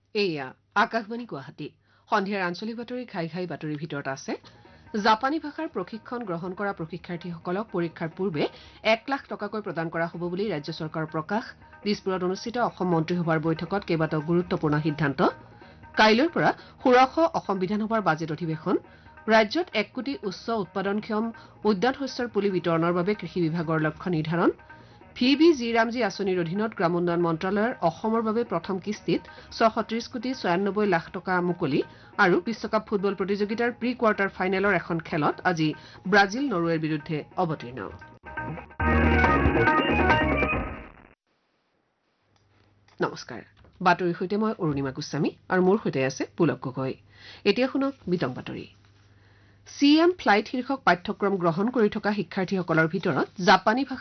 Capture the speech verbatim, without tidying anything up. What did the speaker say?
এয়া আকাশবাণী গুৱাহাটী সন্ধিয়াৰ আঞ্চলিক বাতৰি ঘাই ঘাই বাতৰিৰ ভিতৰত আছে জাপানী ভাষাৰ প্ৰশিক্ষণ গ্ৰহণ কৰা প্ৰশিক্ষাৰ্থীসকলক পৰীক্ষাৰ পূৰ্বে এক লাখ টকাকৈ প্ৰদান কৰা হ'ব বুলি ৰাজ্য চৰকাৰৰ প্ৰকাশ দিছপুৰত অনুষ্ঠিত অসম মন্ত্ৰীসভাৰ বৈঠকত কেইবাটাও গুৰুত্বপূৰ্ণ সিদ্ধান্ত কাইলৈৰ পৰা ষোড়শ অসম বিধানসভাৰ বাজেট অধিৱেশন ৰাজ্যত এক কোটি উচ্চ উৎপাদনক্ষম উদ্যান শস্যৰ পুলি বিতৰণৰ বাবে কৃষি বিভাগৰ লক্ষ্য নিৰ্ধাৰণ ভি বি জি ৰামজী আঁচনিৰ অধীনত গ্ৰাম উন্নয়ন মন্ত্ৰালয়ৰ অসমৰ বাবে প্ৰথম কিস্তিত ছশ ত্ৰিশ কোটি ছয়ানব্বৈ লাখ টকা মুকলি আৰু বিশ্বকাপ ফুটবল প্ৰতিযোগিতাৰ প্ৰি কোৱাৰ্টাৰ ফাইনেলৰ এখন খেলত আজি ব্ৰাজিল নৰৱেৰ বিৰুদ্ধে অৱতীৰ্ণ নমস্কাৰ বাতৰিৰ সৈতে মই অৰুণিমা গোস্বামী আৰু মোৰ সৈতে আছে পুলক গগৈ এতিয়া শুনক বিতং বাতৰি চি এম ফ্লাইট শীৰ্ষক পাঠ্যক্ৰম গ্ৰহণ কৰি থকা শিক্ষাৰ্থীসকলৰ ভিতৰত জাপানী ভাষা